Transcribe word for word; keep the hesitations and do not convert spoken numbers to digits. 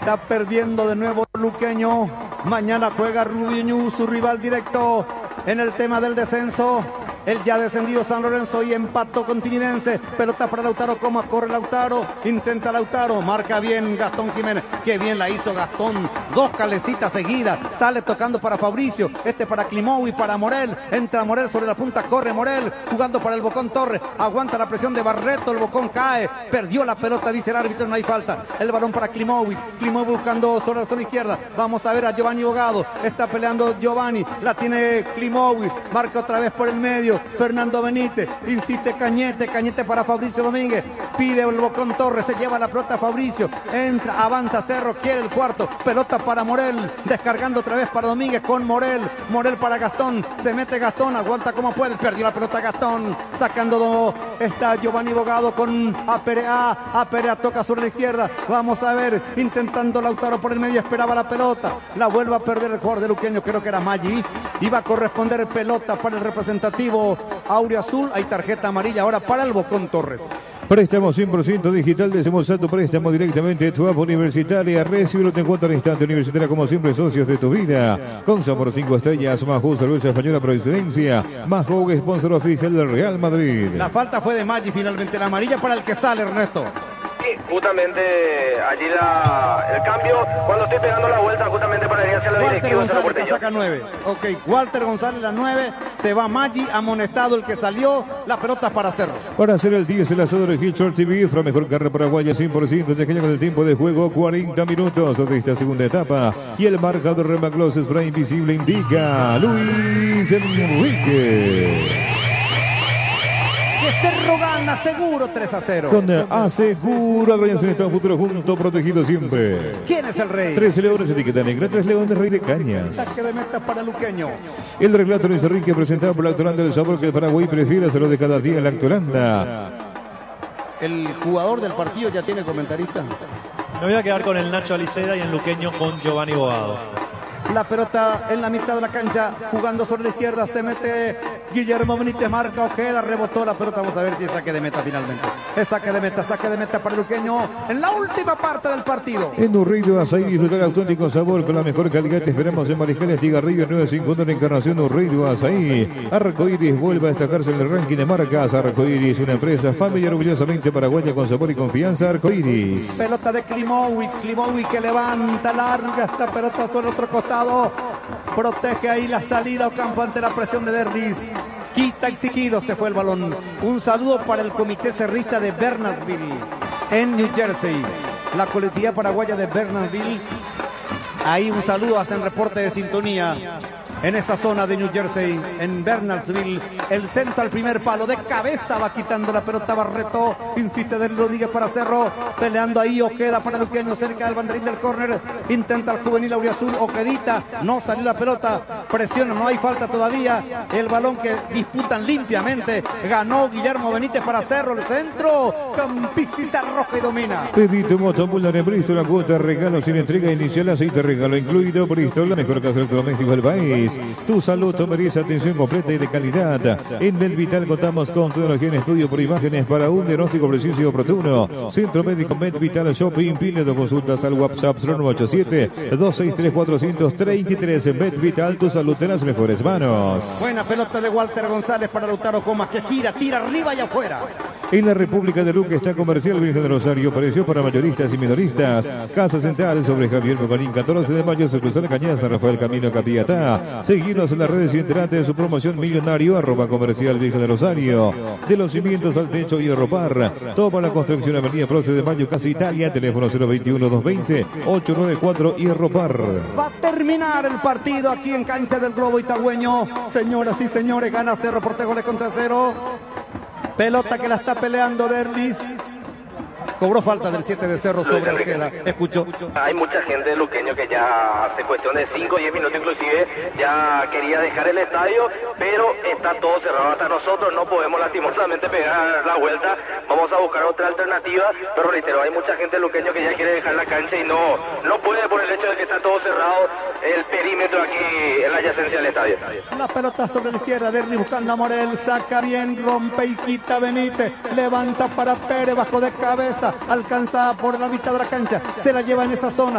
Está perdiendo de nuevo Luqueño. Mañana juega Rubio Ñu, su rival directo en el tema del descenso. El ya descendido San Lorenzo y empató con Tinidense. Pelota para Lautaro Coma, corre Lautaro, intenta Lautaro, marca bien Gastón Jiménez. Qué bien la hizo Gastón, dos calecitas seguidas. Sale tocando para Fabricio, este para Climou y para Morel. Entra Morel sobre la punta, corre Morel, jugando para el Bocón Torres. Aguanta la presión de Barreto, el Bocón cae, perdió la pelota, dice el árbitro, no hay falta. El balón para Climou, Climou buscando sobre la zona izquierda. Vamos a ver a Giovanni Bogado, está peleando Giovanni, la tiene Climou, marca otra vez por el medio. Fernando Benítez, insiste Cañete, Cañete para Fabricio Domínguez, pide el Bocón Torres, se lleva la pelota Fabricio, entra, avanza Cerro, quiere el cuarto, pelota para Morel, descargando otra vez para Domínguez con Morel, Morel para Gastón, se mete Gastón, aguanta como puede, perdió la pelota Gastón, sacando do, está Giovanni Bogado con Aperea, Aperea toca sobre la izquierda, vamos a ver, intentando Lautaro por el medio, esperaba la pelota, la vuelve a perder el jugador de Luqueño, creo que era Maggi, iba a corresponder pelota para el representativo Aureo Azul, hay tarjeta amarilla ahora para el Bocón Torres. Préstamo cien por ciento digital de Semosato, préstamo directamente de tu app universitaria. Recíbelo en cuanto al instante. Universitaria, como siempre, socios de tu vida. Con sabor cinco estrellas, Majú, cerveza española por excelencia. Majú, sponsor oficial del Real Madrid. La falta fue de Maggi, finalmente la amarilla para el que sale, Ernesto. Sí, justamente allí la, el cambio, cuando estoy pegando la vuelta, justamente para ir hacia la Walter directiva. González la saca nueve. Ok, Walter González la nueve, se va Maggi, amonestado el que salió, la pelota es para Cerro. Para hacer el diez, el asado de Hitchcock T V, Fra mejor carrera paraguaya cien por ciento, se queda con el tiempo de juego, cuarenta minutos de esta segunda etapa. Y el marcador Remaclos Spray Invisible indica Luis Enrique. Que Cerro gana seguro tres a cero. Con Asegura, Reyes en Estado Futuro junto, protegido siempre. ¿Quién es el rey? Tres leones, etiqueta negra, tres leones, rey de cañas. Saque de meta para Luqueño. El relato Luis Enrique presentado por la Actoranda del sabor que el Paraguay prefiere hacerlo de cada día en la Actoranda. El jugador del partido ya tiene comentarista. Me voy a quedar con el Nacho Aliceda y en Luqueño con Giovanni Bogado. La pelota en la mitad de la cancha, jugando sobre la izquierda, se mete Guillermo Benítez, marca Ojeda, rebotó la pelota, vamos a ver si es saque de meta finalmente. Es saque de meta, saque de meta para el Luqueño en la última parte del partido. En Urrido, Azaí, disfrutar auténtico sabor con la mejor calidad. Te esperamos en Mariscales Tigarribia nueve cincuenta en Encarnación. Urrido, Azaí. Arcoiris vuelve a destacarse en el ranking de marcas. Arcoiris, una empresa familiar orgullosamente paraguaya con sabor y confianza. Arcoiris. Pelota de Klimovic, Klimovic que levanta, larga esa pelota sobre el otro costado. Protege ahí la salida a campo ante la presión de Derlis. Quita exigido, se fue el balón. Un saludo para el comité cerrista de Bernardsville en New Jersey. La colectividad paraguaya de Bernardsville. Ahí un saludo, hacen reporte de sintonía. En esa zona de New Jersey, en Bernardsville, el centro al primer palo, de cabeza va quitando la pelota Barreto, insiste Del Rodríguez para Cerro, peleando ahí Ojeda para Luqueño, cerca del banderín del córner, intenta el juvenil Auriazul, Ojedita, no salió la pelota, presiona, no hay falta todavía, el balón que disputan limpiamente, ganó Guillermo Benítez para Cerro, el centro, con piscina roja y domina. Pedí tu moto Muller en Bristol, la cuota regalo sin entrega inicial, aceite regalo incluido, Bristol, la mejor casa electrodoméstico del país. Tu salud merece atención completa y de calidad. En Medvital contamos con tecnología en estudio por imágenes para un diagnóstico preciso y oportuno. Centro Médico Medvital Shopping. Pide tus consultas al WhatsApp cero nueve ocho siete, dos seis tres, cuatro tres tres. Medvital, tu salud en las mejores manos. Buena pelota de Walter González para Lautaro Comas, que gira, tira arriba y afuera. En la República de Luque está Comercial Virgen de Rosario, precio para mayoristas y minoristas. Casa Central sobre Javier Mocanín, catorce de mayo, se cruzó la Cañada, Rafael Camino Capiatá. Seguidos en las redes y enterate de su promoción millonario, arroba Comercial Virgen de Rosario. De los cimientos al techo y arropar. Toma la construcción Avenida Proce de Mayo, Casa Italia, teléfono cero veintiuno, doscientos veinte, ochocientos noventa y cuatro y arropar. Va a terminar el partido aquí en cancha del Globo Itagüeño. Señoras y señores, gana Cerro por tres goles contra cero. Pelota que la está peleando Derlis. Cobró falta del siete de Cerro sobre Ojeda. Escucho. Hay mucha gente de Luqueño que ya hace cuestión de cinco o diez minutos inclusive ya quería dejar el estadio, pero está todo cerrado. Hasta nosotros no podemos lastimosamente pegar la vuelta. Vamos a buscar otra alternativa, pero reitero, hay mucha gente de Luqueño que ya quiere dejar la cancha y no, no puede por el hecho de que está todo cerrado el perímetro aquí en la adyacencia del estadio. La pelota sobre la izquierda, Derli buscando a Morel, saca bien, rompe y quita Benítez, levanta para Pérez, bajo de cabeza, alcanza por la mitad de la cancha, se la lleva en esa zona.